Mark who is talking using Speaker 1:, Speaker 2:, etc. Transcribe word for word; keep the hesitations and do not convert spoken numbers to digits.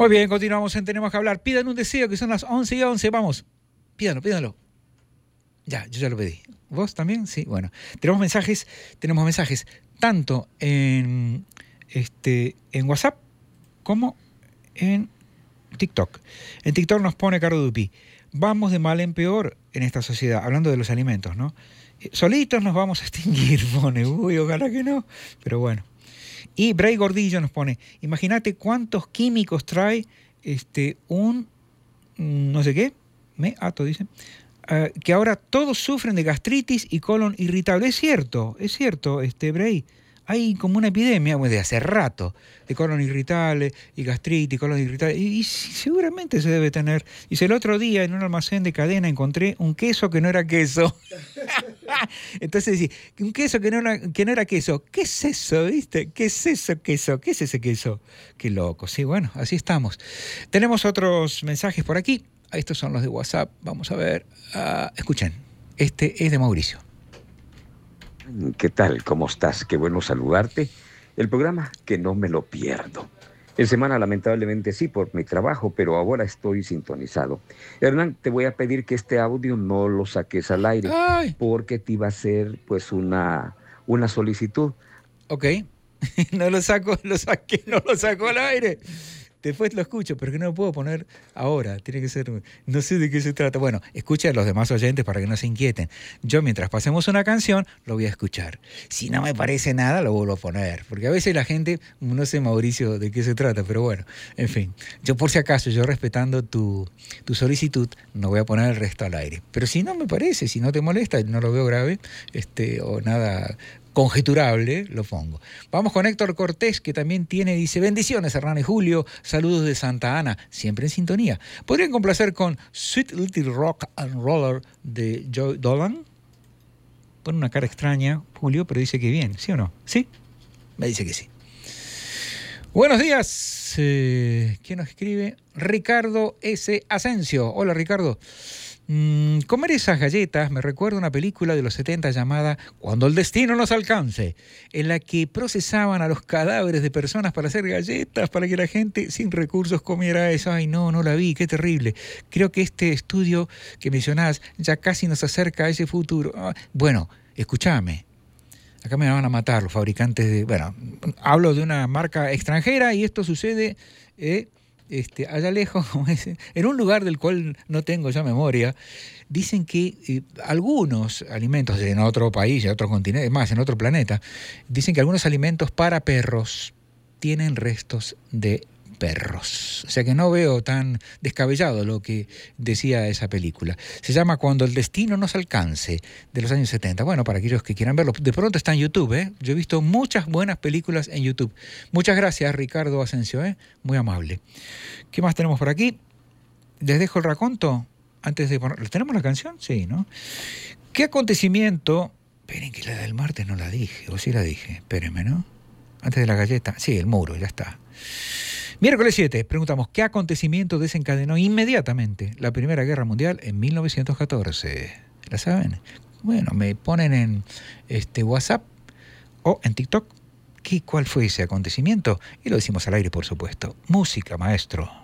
Speaker 1: Muy bien, continuamos en Tenemos que hablar. Pidan un deseo, que son las once y once. Vamos, pídanlo, pídanlo. Ya, yo ya lo pedí. ¿Vos también? Sí, bueno. Tenemos mensajes, tenemos mensajes tanto en, este, en WhatsApp como en TikTok. En TikTok nos pone Caro Dupi: vamos de mal en peor en esta sociedad, hablando de los alimentos, ¿no? Solitos nos vamos a extinguir, pone. Uy, ojalá que no, pero bueno. Y Bray Gordillo nos pone: imagínate cuántos químicos trae este, un, no sé qué, me ato, dice, uh, que ahora todos sufren de gastritis y colon irritable. Es cierto, es cierto, este, Bray. Hay como una epidemia, bueno, de hace rato, de colon irritable y gastritis, colon irritable, y, y seguramente se debe tener. Dice, el otro día en un almacén de cadena encontré un queso que no era queso. Entonces dice, un queso que no, era, que no era queso. ¿Qué es eso, viste? ¿Qué es eso, queso? ¿Qué es ese queso? Qué loco. Sí, bueno, así estamos. Tenemos otros mensajes por aquí. Estos son los de WhatsApp. Vamos a ver. Uh, escuchen. Este es de Mauricio.
Speaker 2: ¿Qué tal? ¿Cómo estás? Qué bueno saludarte. El programa que no me lo pierdo. En semana lamentablemente sí por mi trabajo, pero ahora estoy sintonizado. Hernán, te voy a pedir que este audio no lo saques al aire. ¡Ay! Porque te iba a hacer pues una, una solicitud.
Speaker 1: Ok. No lo saco, lo saqué, no lo saco al aire. Después lo escucho, pero que no lo puedo poner ahora. Tiene que ser... No sé de qué se trata. Bueno, escucha a los demás oyentes para que no se inquieten. Yo, mientras pasemos una canción, lo voy a escuchar. Si no me parece nada, lo vuelvo a poner. Porque a veces la gente... No sé, Mauricio, de qué se trata, pero bueno. En fin. Yo, por si acaso, yo respetando tu, tu solicitud, no voy a poner el resto al aire. Pero si no me parece, si no te molesta, no lo veo grave, este, o nada... conjeturable, lo pongo. Vamos con Héctor Cortés, que también tiene, dice, bendiciones, Hernán y Julio, saludos de Santa Ana, siempre en sintonía. ¿Podrían complacer con Sweet Little Rock and Roller de Joe Dolan? Pone una cara extraña, Julio, pero dice que bien, ¿sí o no? ¿Sí? Me dice que sí. Buenos días. Eh, ¿Quién nos escribe? Ricardo S. Asensio. Hola, Ricardo. Mm, comer esas galletas me recuerda una película de los setenta llamada Cuando el destino nos alcance, en la que procesaban a los cadáveres de personas para hacer galletas, para que la gente sin recursos comiera eso. Ay, no, no la vi, qué terrible. Creo que este estudio que mencionás ya casi nos acerca a ese futuro. Ah, bueno, escúchame. Acá me van a matar los fabricantes de... Bueno, hablo de una marca extranjera y esto sucede... Eh, Este, allá lejos, en un lugar del cual no tengo ya memoria, dicen que eh, algunos alimentos en otro país, en otro continente, más en otro planeta, dicen que algunos alimentos para perros tienen restos de perros. O sea que no veo tan descabellado lo que decía esa película. Se llama Cuando el destino nos alcance, de los años setenta. Bueno, para aquellos que quieran verlo, de pronto está en YouTube, ¿eh? Yo he visto muchas buenas películas en YouTube. Muchas gracias, Ricardo Asensio, ¿eh? Muy amable. ¿Qué más tenemos por aquí? Les dejo el raconto antes de poner... ¿Tenemos la canción? Sí, ¿no? ¿Qué acontecimiento... Esperen que la del martes no la dije, o sí la dije. Espérenme, ¿no? Antes de la galleta. Sí, el muro, ya está. Miércoles siete, preguntamos, ¿qué acontecimiento desencadenó inmediatamente la Primera Guerra Mundial en mil novecientos catorce? ¿La saben? Bueno, me ponen en este WhatsApp o en TikTok ¿qué, cuál fue ese acontecimiento? Y lo decimos al aire, por supuesto. Música, maestro.